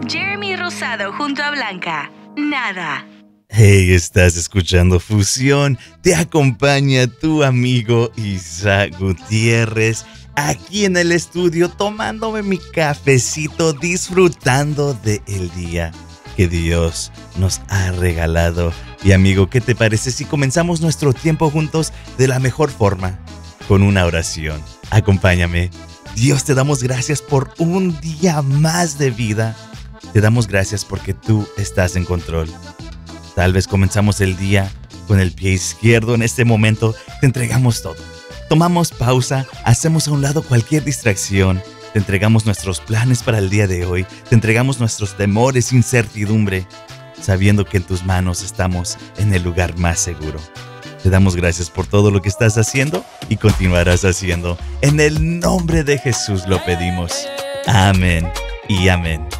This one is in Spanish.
Jeremy Rosado junto a Blanca. Nada. Hey, estás escuchando Fusión. Te acompaña tu amigo Isaac Gutiérrez aquí en el estudio tomándome mi cafecito, disfrutando del día que Dios nos ha regalado. Y amigo, ¿qué te parece si comenzamos nuestro tiempo juntos de la mejor forma? Con una oración. Acompáñame. Dios, te damos gracias por un día más de vida. Te damos gracias porque tú estás en control. Tal vez comenzamos el día con el pie izquierdo. En este momento te entregamos todo. Tomamos pausa, hacemos a un lado cualquier distracción. Te entregamos nuestros planes para el día de hoy. Te entregamos nuestros temores, incertidumbre, sabiendo que en tus manos estamos en el lugar más seguro. Te damos gracias por todo lo que estás haciendo y continuarás haciendo. En el nombre de Jesús lo pedimos. Amén y amén.